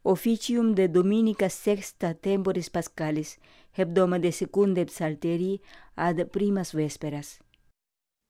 Officium de Dominica sexta temporis Pascalis, hebdoma de secundae Psalterii ad primas vesperas.